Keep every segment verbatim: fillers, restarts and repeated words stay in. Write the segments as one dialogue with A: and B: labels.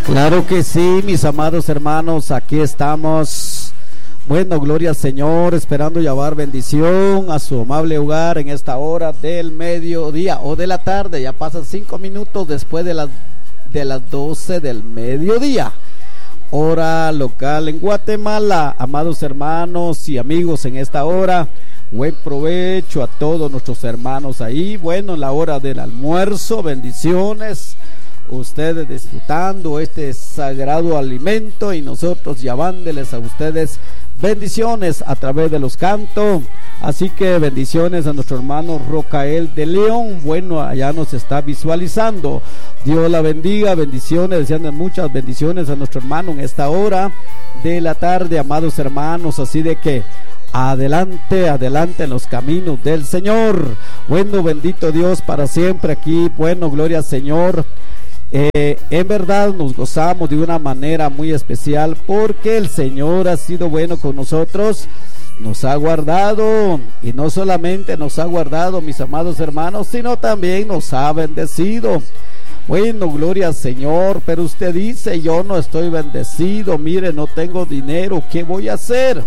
A: Claro que sí, mis amados hermanos, aquí estamos. Bueno, gloria al Señor, esperando llevar bendición a su amable hogar en esta hora del mediodía o de la tarde. Ya pasan cinco minutos después de las, de las doce del mediodía. Hora local en Guatemala. Amados hermanos y amigos, en esta hora, buen provecho a todos nuestros hermanos ahí. Bueno, en la hora del almuerzo, bendiciones. Ustedes disfrutando este sagrado alimento y nosotros llevándoles a ustedes bendiciones a través de los cantos. Así que bendiciones a nuestro hermano Rocael de León. Bueno, allá nos está visualizando. Dios la bendiga, bendiciones, deseando muchas bendiciones a nuestro hermano en esta hora de la tarde, amados hermanos. Así de que adelante, adelante en los caminos del Señor. Bueno, bendito Dios para siempre aquí. Bueno, gloria al Señor. Eh, en verdad nos gozamos de una manera muy especial porque el Señor ha sido bueno con nosotros, nos ha guardado y no solamente nos ha guardado, mis amados hermanos, sino también nos ha bendecido. Bueno, gloria al Señor, pero usted dice, yo no estoy bendecido, mire, no tengo dinero, ¿qué voy a hacer?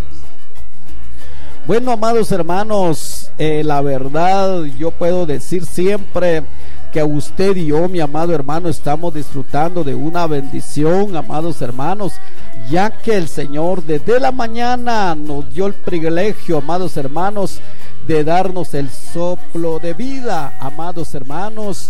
A: Bueno, amados hermanos, eh, la verdad yo puedo decir siempre que usted y yo, mi amado hermano, estamos disfrutando de una bendición, amados hermanos, ya que el Señor desde la mañana nos dio el privilegio, amados hermanos, de darnos el soplo de vida, amados hermanos,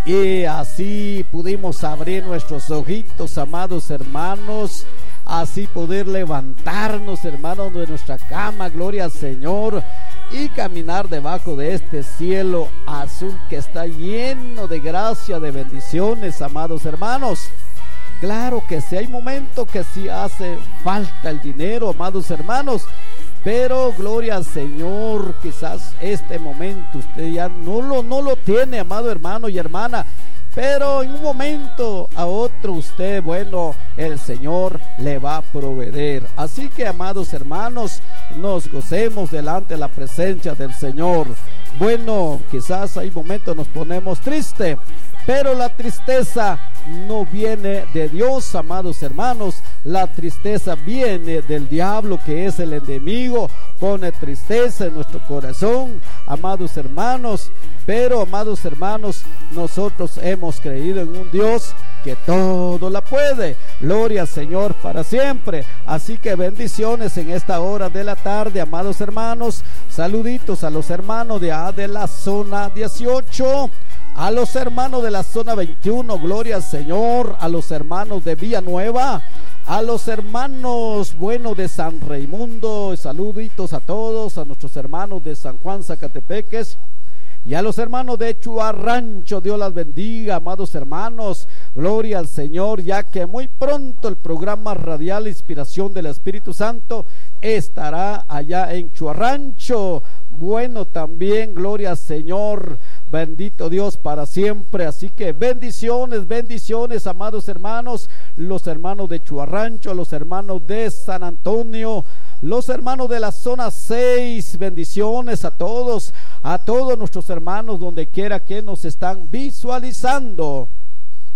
A: y así pudimos abrir nuestros ojitos, amados hermanos, así poder levantarnos, hermanos, de nuestra cama, gloria al Señor, y caminar debajo de este cielo azul que está lleno de gracia, de bendiciones, amados hermanos. Claro que sí, hay momentos que sí hace falta el dinero, amados hermanos, pero gloria al Señor, quizás este momento usted ya no lo, no lo tiene, amado hermano y hermana, pero en un momento a otro usted, bueno, el Señor le va a proveer. Así que, amados hermanos, nos gocemos delante de la presencia del Señor. Bueno, quizás hay momentos nos ponemos tristes, pero la tristeza no viene de Dios, amados hermanos. La tristeza viene del diablo, que es el enemigo. Pone tristeza en nuestro corazón, amados hermanos. Pero, amados hermanos, nosotros hemos creído en un Dios que todo la puede. Gloria al Señor para siempre. Así que bendiciones en esta hora de la tarde, amados hermanos. Saluditos a los hermanos de, de la zona dieciocho. A los hermanos de la zona veintiuno, gloria al Señor. A los hermanos de Villanueva, a los hermanos, bueno, de San Raimundo, saluditos a todos, a nuestros hermanos de San Juan Zacatepeques y a los hermanos de Chuarrancho. Dios las bendiga, amados hermanos, gloria al Señor, ya que muy pronto el programa radial Inspiración del Espíritu Santo estará allá en Chuarrancho. Bueno, también, gloria al Señor, bendito Dios para siempre. Así que bendiciones, bendiciones, amados hermanos, los hermanos de Chuarrancho, los hermanos de San Antonio, los hermanos de la zona seis, bendiciones a todos, a todos nuestros hermanos donde quiera que nos están visualizando.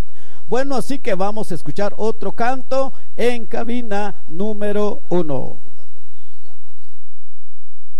A: Bueno, así que vamos a escuchar otro canto en cabina número uno.